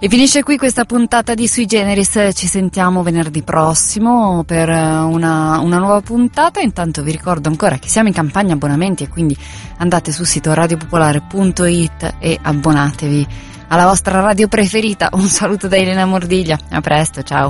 E finisce qui questa puntata di Sui Generis, ci sentiamo venerdì prossimo per una nuova puntata. Intanto vi ricordo ancora che siamo in campagna abbonamenti e quindi andate sul sito radiopopolare.it e abbonatevi alla vostra radio preferita. Un saluto da Elena Mordiglia, a presto, ciao.